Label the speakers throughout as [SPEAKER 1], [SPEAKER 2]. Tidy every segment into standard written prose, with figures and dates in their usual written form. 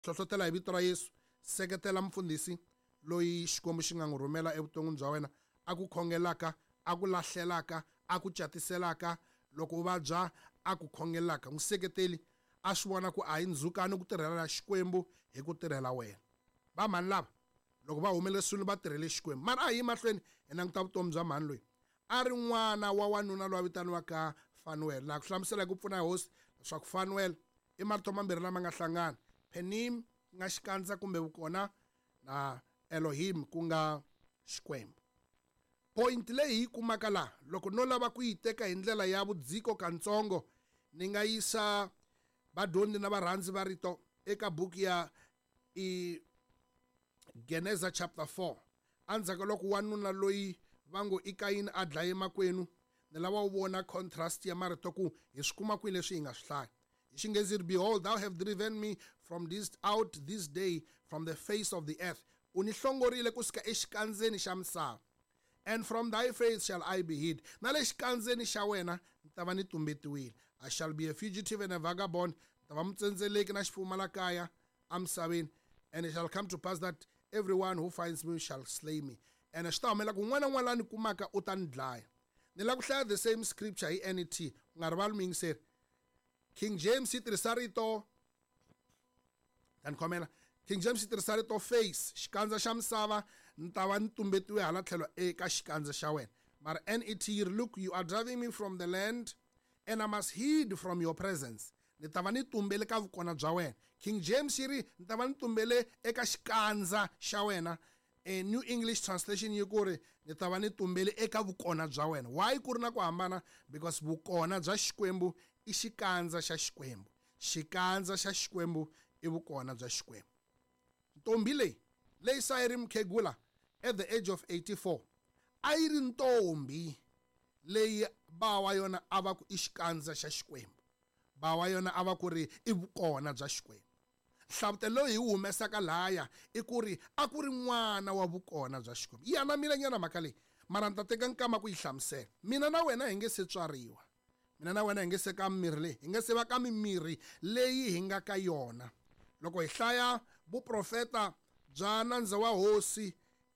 [SPEAKER 1] hlohlotela hi vito ra Yesu, seketela mfundhisi loyi Xikwembu xi nga n'wi rhumela evuton'wini bya wena, a ku khongelaka, a ku lahlelaka, a ku catiselaka, loko u vabya a ku khongelaka. N'wi seketeli a swi vona ku a hi ndzhukani ku tirhela Xikwembu hi ku tirhela wena. Va mani lava loko va humelesile va tirhele Xikwembu, mara a hi mahlweni hi languta vutomi bya mhani loyi a ri n'wana wa wanuna loyi a vitaniwaka Fanuel. Na ku hlamusela hi ku pfuna hi hosi leswaku Fanuel i marito mambirhi lama nga hlangana, Penim ku nga xikandza kumbe vukona, na Elohim ku nga Xikwembu. Point leyi hi kumaka laha, loko no lava ku yi teka hi ndlela ya vudziko kantsongo, ni nga yisa vadyondzi na varhandzi va rito eka buku ya Geneza chapter 4. Andzhaku loko wanuna loyi va ngo i Kayini a dlaye makwenu, ni lava u vona contrast ya marito ku hi swi kuma kwihi leswi hi nga swi hlaya. Hi Xinghezi, behold, thou have driven me from this day from the face of the earth. U ni hlongorile kusuka exikandzeni xa misava. And from thy face shall I be hid. Na le xikandzeni xa wena ni ta va ni tumbetiwile. I shall be a fugitive and a vagabond. Ni ta va mutsenzeleki na xifumalakaya emisaveni. And it shall come to pass that everyone who finds me shall slay me. And swi ta humelela ku n'wana n'wana ni kumaka u ta ni dlaya. Ni lava ku hlaya the same scripture hi NET, ku nga rivali muyingiseri. King James yi tirhisa rito, ta ni khomela, King James yi tirhisa rito face, xikandza xa misava, ni ta va ni tumbetiwe hala tlhelo eka xikandza xa wena. Mara NET yi ri, look, you are driving me from the land and I must hide from your presence. Ni ta va ni tumbele ka vukona bya wena. King James yi ri, ni ta va ni tumbele eka xikandza xa wena. A New English Translation yi ku ri, ni ta va ni tumbele eka vukona bya wena. Why ku ri na ku hambana? Because vukona bya Xikwembu i xikandza xa Xikwembu. Xikandza xa Xikwembu i vukona bya Xikwembu. Ntombi leyi sa yi ri mukhegula at the age of 84, a yi ri ntombi leyi ba wa yona a va ku i xikandza xa Xikwembu. Ba wa yona a va ku ri i vukona bya Xikwembu. Nhlavutelo loyi hi wu humesaka lahaya i ku ri a ku ri n'wana wa vukona bya Xikwembu. Yi anamile nyana mhaka leyi, mara ni ta teka nkama ku yi hlamusela. Mina na wena hi nge se tswariwa, mina na wena hi nge se ka mimiri leyi, hi nge se va ka mimiri leyi hi nga ka yona. Loko hi hlaya vuprofeta bya nandza wa hosi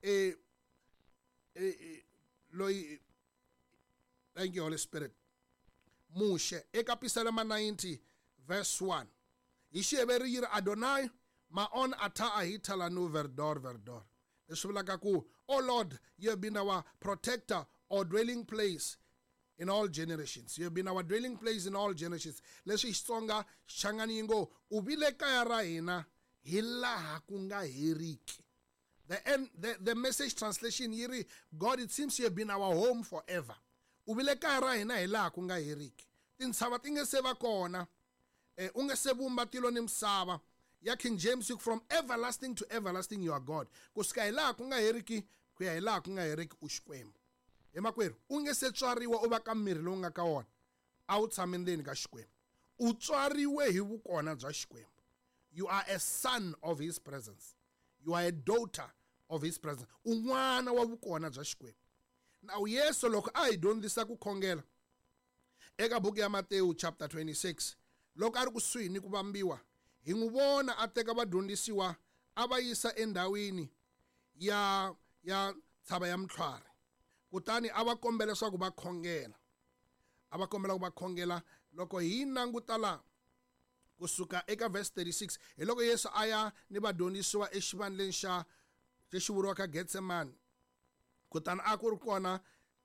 [SPEAKER 1] loyi, thank you Holy Spirit, Muxe eka Psalm 90 verse 1, hi Xiheveri yi ri, Adonai maon ata ahitala nu verdor. Leswi vulaka ku, oh Lord, you have been our protector or dwelling place in all generations. You have been our dwelling place in all generations. Leswi Xitsonga xangani ngo, u vile kaya ra hina hi laha ku nga heriki. The Message translation yi ri, God, it seems you have been our home forever. U vile kaya ra hina hi laha ku nga heriki. Tintshava ti nge se va kona, u nge se vumba tilo ni misava. Ya King James, from everlasting to everlasting you are God. Kusuka hi laha ku nga heriki ku ya hi laha ku nga heriki u Xikwembu. Emakwerhu, u nge se tswariwa u va ka miri lowu nga ka wona a wu tshame ndzeni ka Xikwembu. U tswariwe hi vukona bya Xikwembu. You are a son of his presence. You are a daughter of his presence. Un'wana wa vukona bya Xikwembu. Now Yesu loko a hi dyondzisa ku khongela eka buku ya Matewu chapter 26, loko a ri kusuhi ni ku vambiwa, hi n'wi vona a teka vadyondzisiwa a va yisa endhawini ya tshava ya mintlhwari. Kutani a va kombela leswaku va khongela. A va kombela ku va khongela. Loko hi languta laha kusuka eka verse 36, hi loko Yesu a ya ni vadyondzisiwa exivandleni xa lexi vuriwaka Getsemani. Kutani a ku ri kona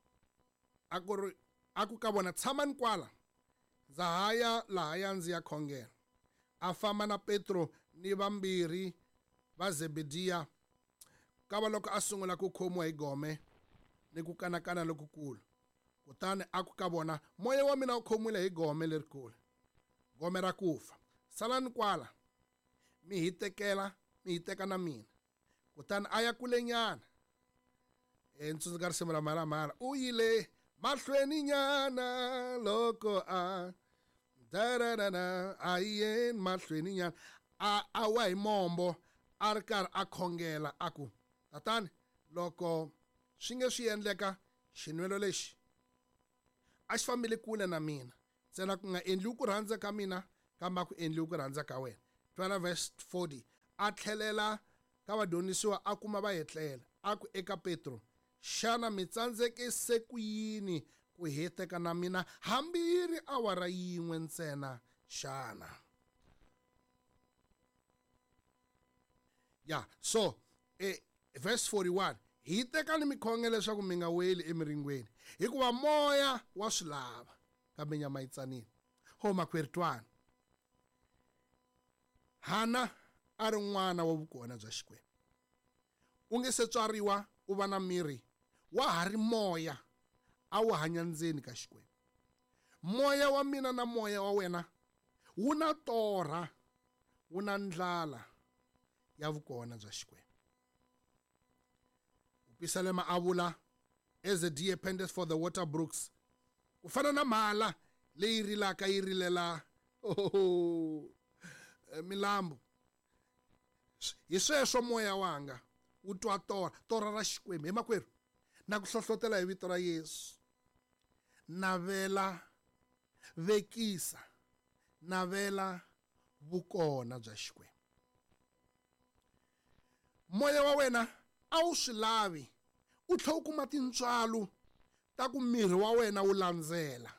[SPEAKER 1] a ku ka vona, tshamani kwala, ndza haya lahaya ndzi ya khongela. A famba na Petro ni vambirhi va Zebediya. Ka va loko a sungula ku khomiwa hi gome ni ku kanakana lokukulu. Kutani a ku ka vona, moya wa mina wu khomiwile hi gome lerikulu, gome ra ku fa. Salani kwala mi hi teka na mina. Kutani a ya kulenyana, ntsundzuka risimu ra Mhalamhala, u yile mahlweni nyana loko a yeni mahlweni nyana, a wa hi mombo a ri karhi a khongela a ku, tatani loko swi nge swi endleka xinwelo lexi a xi fambile kule na mina, ntsena ku nga endliwi ku rhandza ka mina kambe ku endliwi ku rhandza ka wena. 12 verse 40, a tlhelela ka vadyondzisiwa a kuma va hetlela a ku eka Petro, xana mi tsandzekise ku yini ku heteka na mina hambi yi ri awara yin'we ntsena xana? So verse 41, hi tekani mikhongelo leswaku mi nga weli emiringweni, hikuva moya wa swi lava kambe nyama yi tsanile. Makwerhutwana, Hana a ri n'wana wa vukona bya Xikwembu. U nge se tswariwa u va na miri, wa ha ri moya a wu hanya ndzeni ka Xikwembu. Moya wa mina na moya wa wena wu na torha, wu na ndlala ya vukona bya Xikwembu. Upisalema a vula, as a deer panteth for the water brooks, ku fana na mhala leyi rilaka yi rilela milambu. Hi sweswo moya wanga wu twa torha ra Xikwembu. Hi makwerhu, na ku hlohlotela hi vito ra Yesu, navela, vekisa, navela vukona bya Xikwembu. Moya wa wena a wu swi lavi u tlhela u kuma tintswalo ta ku miri wa wena wu landzela,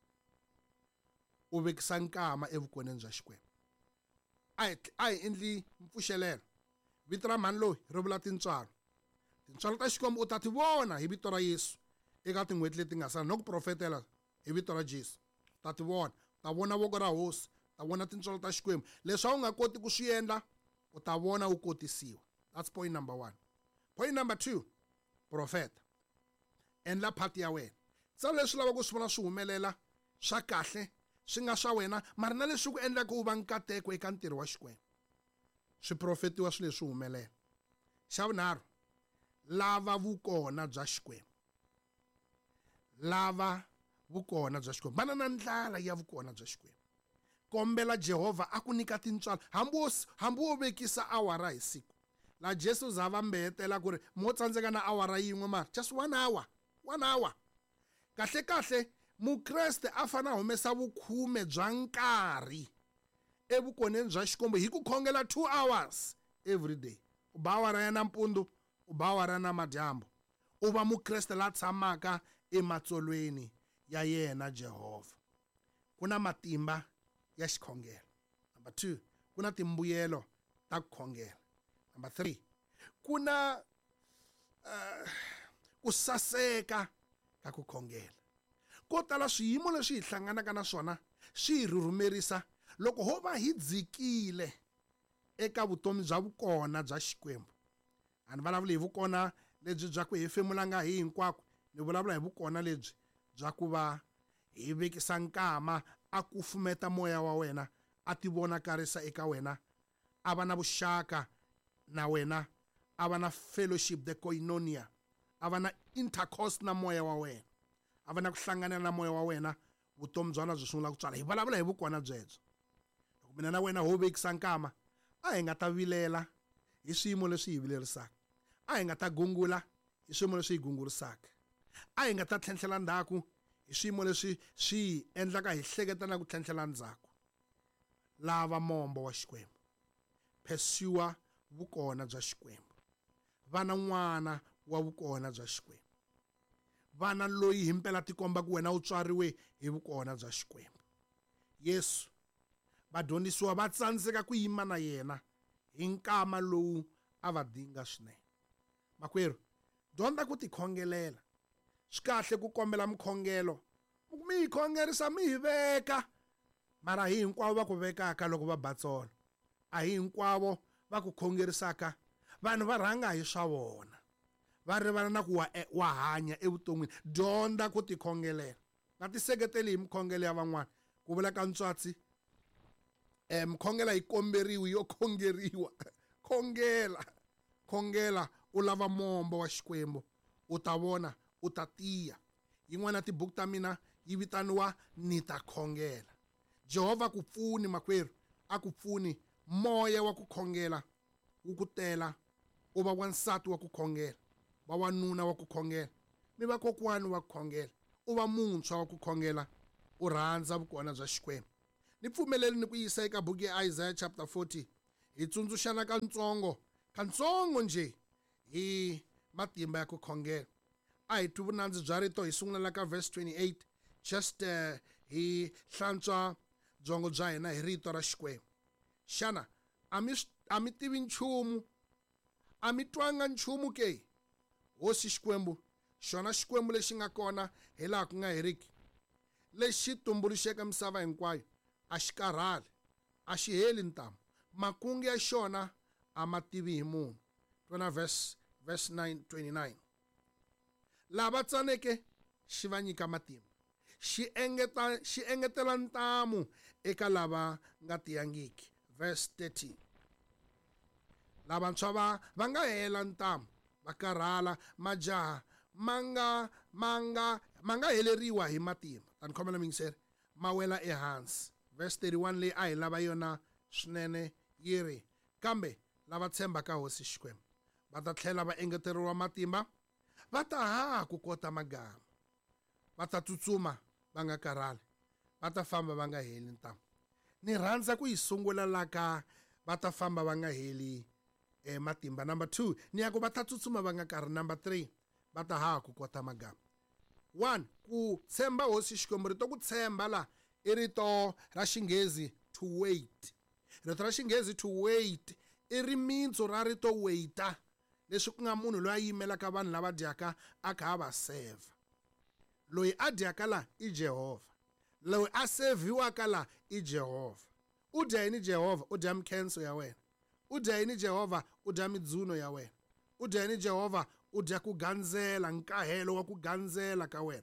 [SPEAKER 1] u vekisa nkama evukoneni bya Xikwembu. A hi endli mpfuxelelo. Vito ra mhani loyi ri vula tintswalo. Tintswalo ta Xikwembu u ta ti vona hi vito ra Yesu eka tin'hweti leti nga sala, no ku profetela hi vito ra Jesu. U ta ti vona, u ta vona voko ra hosi, u ta vona tintswalo ta Xikwembu. Leswi a wu nga koti ku swi endla u ta vona u kotisiwa. That's point number 1. Point number 2, profeta. Endla phati ya wena. Tsala leswi lava ku swi vona swi humelela swa kahle, swi nga swa wena, mara na leswi ku endlaka u va nkateko eka ntirho wa Xikwembu. Swi profetiwa swi leswi humelela. Xa vunharhu, lava vukona bya Xikwembu. Lava vukona bya Xikwembu. Vana na ndlala ya vukona bya Xikwembu. Kombela Jehovha a ku nyika tintswalo hambi wo vekisa awara hi siku. La Jesu za va mbetela ku ri mo tsandzeka na awara yin'we, mara just 1 hour. Kahle mukreste a fana humesa vukhume bya nkarhi evukoneni bya Xikwembu hi ku khongela 2 hours every day. U ba awara ya nampundzu, u ba awara na madyambu. U va mukreste la tshamaka ematsolweni ya yena Jehovha. Ku na matimba ya xikhongelo. Number 2, ku na timbuyelo ta ku khongela. Number 3, ku na ku saseka ka ku khongela. Ko tala swiyimo leswi hi hlanganaka na swona swi hi rhurumerisa loko ho va hi dzikile eka vutomi bya vukona bya Xikwembu. A ni vulavuli hi vukona lebyi bya ku hefemulanga hi hinkwako, ni vulavula hi vukona lebyi bya ku va hi vekisa nkama a kufumeta moya wa wena, a ti vonakarisa eka wena, a va na vuxaka na wena, a va na fellowship, the koinonia, a va na intercourse na moya wa wena, a va na ku hlanganela na moya wa wena, vutomi bya wena byi sungula ku tswala. Hi vulavula hi vukona byebyo. Loko mina na wena ho vekisa nkama, a hi nga ta vilela hi swiyimo leswi hi vilerisaka, a hi nga ta gungula hi swiyimo leswi hi gungurisaka, a hi nga ta tlhentlhela ndzhaku hi swiyimo leswi swi endlaka hi hleketa na ku tlhentlhela ndzhaku. Lava mombo wa Xikwembu, pursue vukona bya Xikwembu, vana n'wana wa vukona bya Xikwembu, vana loyi hi mpela ti komba ku wena u tswariwe hi vukona bya Xikwembu. Yesu, vadyondzisiwa va tsandzeka ku yima na yena hi nkama lowu a va dinga swinene. Makwerhu, dyondza ku tikhongelela. Swi kahle ku kombela mukhongelo, mi hi khongerisa, mi hi veka, mara hi hinkwavo va ku vekaka loko va batsola, a hi hinkwavo va ku khongerisaka. Vanhu va rhanga hi swa vona, va rivala na ku wa hanya evuton'wini. Dyondza ku tikhongelela, nga tiseketeli hi mukhongelo ya van'wana. Ku vula ka Ntswatsi, mukhongela yi komberiwi yo khongeriwa. Khongela u lava mombo wa Xikwembu, u ta vona, u ta tiya. Yin'wana ya tibuku ta mina yi vitaniwa Ni ta khongela. Jehovha ku pfuni makwerhu, a ku pfuni moya wa ku khongela wu ku tela, u va wansati wa ku khongela, vawanuna wa ku khongela, mi va kokwani wa ku khongela, u va muntshwa wa ku khongela, u rhandza vukona bya Xikwembu. Ni pfumeleli ni ku yisa eka buku ya Isaiah chapter 40 hi tsundzuxana kantsongo nje hi matimba ya ku khongela. A hi twi vunandzi bya rito hi sungula ka verse 28 just hi hlantswa byongo bya hina hi rito ra Xikwembu. Xana a mi tivi nchumu, a mi twanga nchumu ke? Hosi Xikwembu, xona Xikwembu lexi nga kona hi laha ku nga heriki, lexi tumbuluxeke misava hinkwayo, a xi karhali, a xi heli ntamu, makungu ya xona a ma tivi hi munhu. Twana verse 29. Lava tsaneke xi va nyika matimba, xi engetela ntamu eka lava nga tiyangiki. Verse 30. Lavantshwa va nga hela ntamu, va karhala, majaha ma nga heleriwa hi matimba. Tani khomela mi yingiseri, ma wela ehansi. Verse 31 leyi a hi lava yona swinene yi ri, kambe lava tshembaka hosi Xikwembu va ta tlhela va engeteriwa matimba, va ta haha ku kota magama, va ta tsutsuma va nga karhali, va ta famba va nga heli ntamu. Ni rhandza ku yi sungula laka va ta famba va nga heli matimba. Number 2, ni ya ku va ta tsutsuma va nga karhi. Number 3, va ta haha ku kota magama. 1, ku tshemba hosi Xikwembu. Rito ku tshemba la i rito ra Xinghezi to wait. Rito ra Xinghezi to wait i rimitsu ra rito waiter, leswi ku nga munhu loyi a yimelaka vanhu lava dyaka a kha a va serve. Loyi a dyaka la i Jehovah, loyi a sevhiwaka la i Jehovah. U dya yini Jehovah? U dya mikhenso ya wena. U dya yini Jehovah? U dya midzuno ya wena. U dya yini Jehovah? U dya ku gandzela, nkahelo wa ku gandzela ka wena.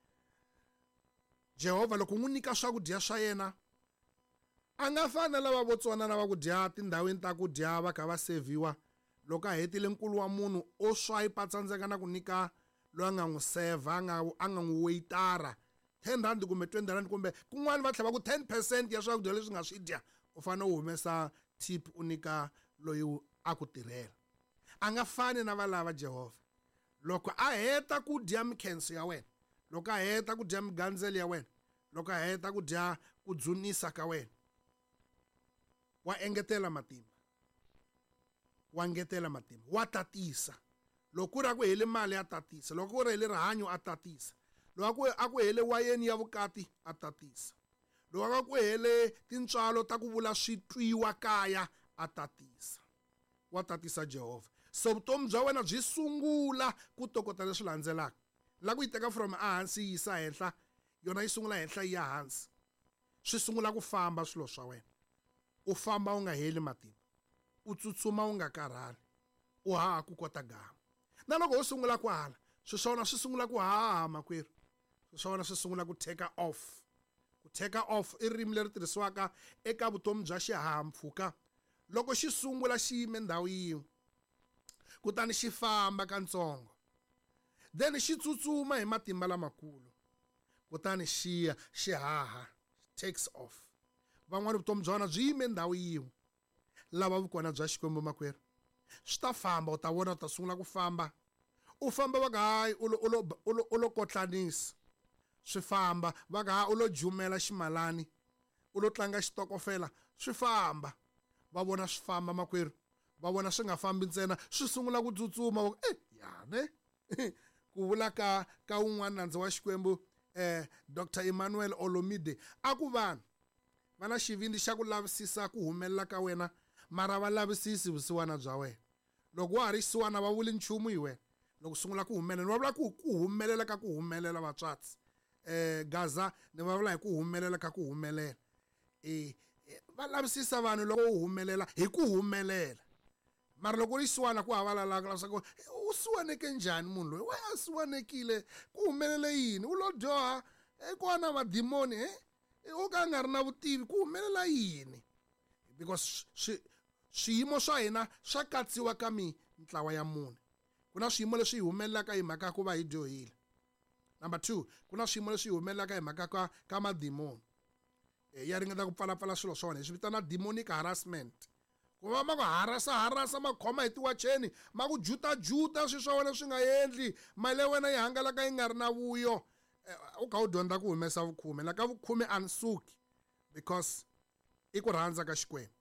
[SPEAKER 1] Jehovah loko n'wi nyika swakudya swa yena, a nga fani na lava vo tsona lava ku dya tindhawini ta ku dya va kha va sevhiwa. Loko a hetile nkulu wa munhu o swipe, tsandzeka na ku nyika loyi a nga n'wi seva, a nga n'wi weyitara 10 rand kumbe 20 rand, kumbe kun'wana va tlhela va ku 10% ya swakudya leswi nga swi dya u fanele u humesa tip u nyika loyi a ku tirhela. A nga fani na valava Jehovah. Loko a heta ku dya mikhenso ya wena, loko a heta ku dya migandzelo ya wena, loko a heta ku dya ku dzunisa ka wena, wa engetela matimba, wa tatisa. Loko ku ri a ku hele mali a tatisa, loko ku ri hele rihanyo a tatisa, loko a ku hele wayeni ya vukati a tatisa, loko a ku hele tintswalo ta ku vula switwiwa kaya a tatisa. Wa tatisa Jehovah. So vutomi bya wena byi sungula ku tokota leswi landzelaka. La ku yi teka from ehansi yi yisa henhla, yona yi sungula henhla yi ya hansi. Swi sungula ku famba swilo swa wena. U famba u nga heli matimba, u tsutsuma u nga karhali, u haha ku kota gama. Na loko u sungula ku hala, swi swona swi sungula ku haha makwerhu, swi swona swi sungula ku take off. Ku take off i ririmi leri tirhisiwaka eka vutomi bya xihahampfhuka. Loko xi sungula xi yime ndhawu yin'we, kutani xi famba kantsongo, then xi tsutsuma hi matimba lamakulu, kutani xi haha, takes off. Van'wani vutomi bya wena byi yime ndhawu yin'we. Lava vukona bya Xikwembu makwerhu, swi ta famba, u ta vona u ta sungula ku famba. U famba va ka hayi u lo kotlanisa, swi famba. Va ka hayi u lo jumela ximalani, u lo tlanga xitokofela, swi famba. Va vona swi famba makwerhu, va vona swi nga fambi ntsena, swi sungula ku tsutsuma. Yane ku vula ka un'wana nandzi wa Xikwembu, Dr. Emmanuel Olomide, a ku vanhu va na xivindzi xa ku lavisisa ku humelela ka wena, mara va lavisisi vusiwana bya wena. Loko wa ha ri xisiwana va vuli nchumu hi wena. Loko sungula ku humelela, va vula ku humelela ka ku humelela vatswatsi. Gaza ni va vula hi ku humelela ka ku humelela. Va lavisisa vanhu loko u humelela hi ku humelela. Mara loko u ri xisiwana ku hava lavisaka ku u siwaneke njhani munhu loyi, wa a siwanekile, ku humelele yini, u lo dyoha, ku na madimoni, u ka nga ri na vutivi, ku humelela yini? Because swiyimo swa hina swa katsiwa ka mintlawa ya mune. Ku na swiyimo leswi hi humelelaka hi mhaka ku va hi dyohile. Number 2, ku na swiyimo leswi hi humelelaka hi mhaka ka madimoni. Ya ringeta ku pfalapfala swilo swa wena, hi swi vitana demonic harassment. Ku va ma ku harasa ma khoma hi tiwacheni, ma ku juta swilo swa wena swi nga endli, mali ya wena yi hangalaka yi nga ri na vuyo. U kha u dyondza ku humesa vukhume, la ka vukhume a ni suki, because i ku rhandza ka Xikwembu,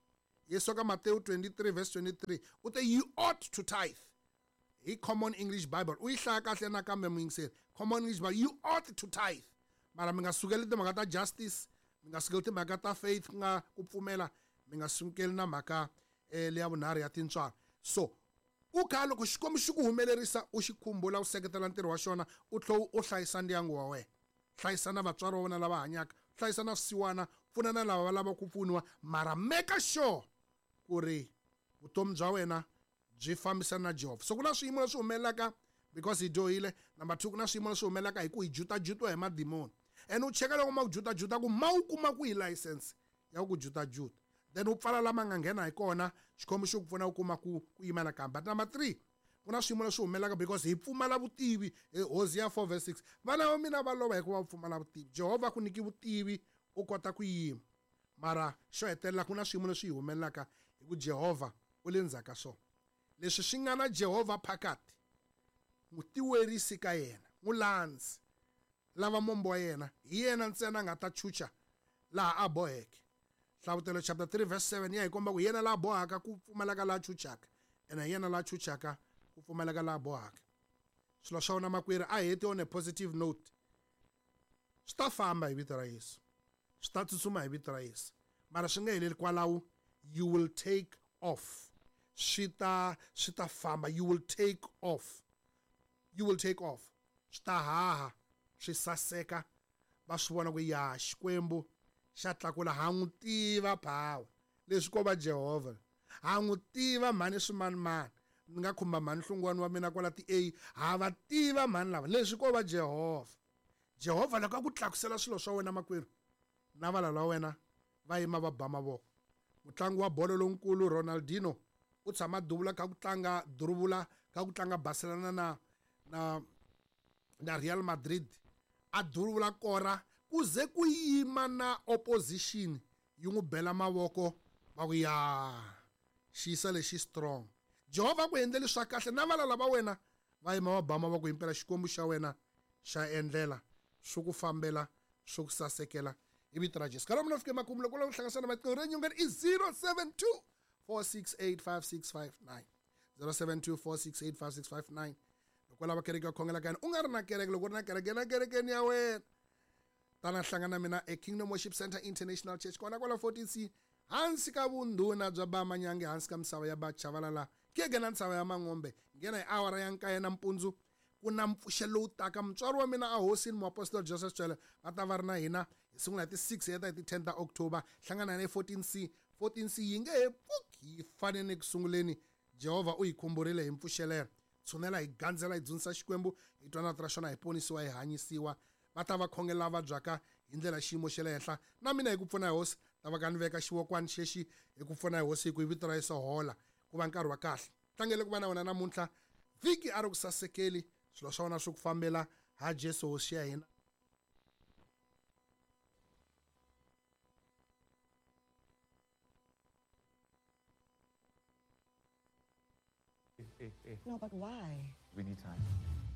[SPEAKER 1] yesu ka Matthew 23 verse 23 u te you ought to tithe hi Common English Bible u yi hlaya kahle nakambe muyingiseri Common English Bible you ought to tithe mara mi nga sukeli timhaka ta justice mi nga sukeli timhaka ta faith ku nga ku pfumela mi nga sukeli na mhaka leya vunharhu ya tintswalo so u kha loko xikwembu xi ku humelerisa u xi khumbula u seketela ntirho wa xona u tlhela u hlayisa ndyangu wa wena hlayisa na vatswari va vona lava hanyaka hlayisa na swisiwana pfuna na lava va lava ku pfuniwa mara make sure ku ri vutomi bya wena byi fambisana na Jehovah so ku na swiyimo leswi humelelaka because hi dyohile number 2 ku na swiyimo leswi humelelaka hi ku hi jutajutiwa hi madimoni and u cheka loko ma ku juta ku ma wu kuma ku hi license ya ku juta then u pfala lama nga nghena hi kona xikwembu xi ku pfuna u kuma ku yimela kambe but number 3 ku na swiyimo leswi humelelaka because hi pfumala vutivi Hosea 4 verse 6 vana va mina va lova hikuva va pfumala vutivi Jehovah ku nyiki vutivi u kota ku yima mara xo hetelela ku na swiyimo leswi hi humelelaka hi ku Jehovah u le ndzhaku ka swona leswi swi nga na Jehovah phakati n'wi tiwerisi ka yena n'wi landzi lava mombo wa yena hi yena ntsena nga ta chucha laha a boheke Hlavutelo chapter 3 verse 7 ya hi komba ku yena laha bohaka ku pfumalaka laha chuchaka ena hi yena laha chuchaka ku pfumalaka laha bohaka swilo swa wona makwerhu a heti on a positive note swi ta famba hi vito ra Yesu swi ta tsutsuma hi vito ra Yesu mara swi nga heleli kwalaho you will take off swi ta famba you will take off swi ta haha swi saseka va swi vona ku ya xikwembu xa tlakula ha n'wi tiva phawa leswi ko va Jehovah ha n'wi tiva mhani swimanimani ni nga khumba mhani nhlungwani wa mina kwala ti-A ha va tiva mhani lava leswi ko va Jehovah loko a ku tlakusela swilo swa wena makwerhu na valala wa wena va yima va ba mavoko mutlangi wa bolo lonkulu Ronaldinho u tshama duvula ka ku tlanga duruvula ka ku tlanga Barcelona na Real Madrid a duruvula kora ku ze ku yima na opposition yi n'wi bela mavoko va ku ya xiyisa lexi strong Jehovah ku endleli swa kahle na valala va wena va yima va ba mavoko himpela xikwembu xa wena xa endlela swi ku fambela swi ku sasekela hi vito ra Jesu karhi mina fike makumu loko lava ku hlanganisana matiqingho renyongeni i 072 4685659 072 4685659 loko lava kereke ya khongela ka yena u nga ri na kereke loko u ri na kereke na kerekeni ya wena tana hlangana mina Kingdom Worship Center International Church kona kwala 14C hansi ka vundhuna bya bamanyange hansi ka misava ya bachavalala kege na ntshava ya mang'ombe nghena hi awara ya nkaye nampundzu ku na mpfuxelo lowu taka mutswari wa mina a hosini muapostoli Joseph Cele va ta va ri na hina hi sungula hi ti 6 heta hi ti 10 ta October hlangana na 14C yi nge he pfuki yi fane ni ku sunguleni Jehovah u hi khumburile hi mpfuxelelo tshunela hi gandzela hi dzunisa xikwembu hi twana tra xona hi ponisiwa hi hanyisiwa va ta va khongela va byaka hi ndlela xiyimo xa le henhla na mina hi ku pfuna hi hosi ta va ka ni veka xiwokwani xexi hi ku pfuna hi hosi hi ku hi vito ra Yesu hola ku va nkarhi wa kahle tlangele ku va na wena namuntlha vhiki a ri ku sasekeli swilo swa wena swi ku fambela ha Jesu hosi ya hina
[SPEAKER 2] No, but why?
[SPEAKER 3] We need time.